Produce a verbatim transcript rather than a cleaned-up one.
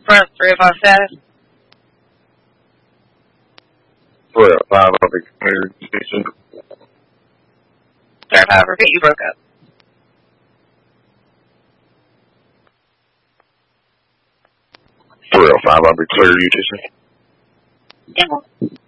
Front three oh five status. three oh five, I'll be cleared. Station. three oh five, repeat, you broke up. three oh five, I'll be cleared, U T C. Yeah.